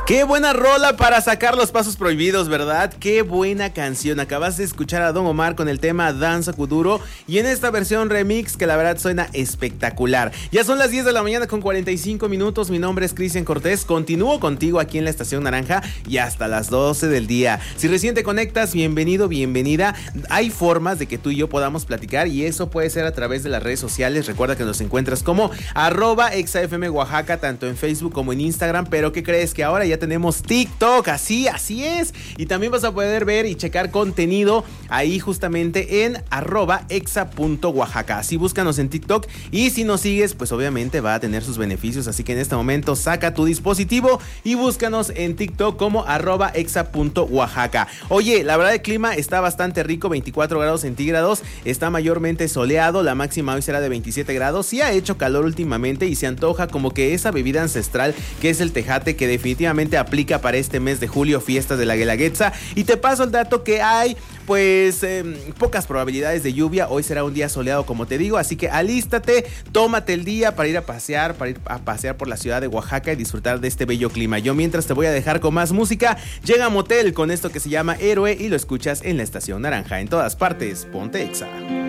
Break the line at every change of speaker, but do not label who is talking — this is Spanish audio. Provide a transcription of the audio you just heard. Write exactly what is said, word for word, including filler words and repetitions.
Qué buena rola para sacar los pasos prohibidos, ¿verdad? Qué buena canción. Acabas de escuchar a Don Omar con el tema Danza Kuduro y en esta versión remix que la verdad suena espectacular. Ya son las diez de la mañana con cuarenta y cinco minutos. Mi nombre es Cristian Cortés. Continúo contigo aquí en la Estación Naranja y hasta las doce del día. Si recién te conectas, bienvenido, bienvenida. Hay formas de que tú y yo podamos platicar y eso puede ser a través de las redes sociales. Recuerda que nos encuentras como arroba exafm Oaxaca, tanto en Facebook como en Instagram. Pero ¿qué crees? Que ahora ya tenemos TikTok, así, así es. Y también vas a poder ver y checar contenido ahí justamente en arroba exa.oaxaca. Así búscanos en TikTok y si nos sigues, pues obviamente va a tener sus beneficios. Así que en este momento saca tu dispositivo y búscanos en TikTok como arroba exa.oaxaca. Oye, la verdad el clima está bastante rico, veinticuatro grados centígrados, está mayormente soleado, la máxima hoy será de veintisiete grados. Sí ha hecho calor últimamente y se antoja como que esa bebida ancestral que es el tejate, que definitivamente aplica para este mes de julio, fiestas de la Guelaguetza. Y te paso el dato que hay pues eh, pocas probabilidades de lluvia. Hoy será un día soleado, como te digo, así que alístate, tómate el día para ir a pasear, para ir a pasear por la ciudad de Oaxaca y disfrutar de este bello clima. Yo mientras te voy a dejar con más música. Llega Motel con esto que se llama Héroe y lo escuchas en la Estación Naranja. En todas partes, ponte Exa.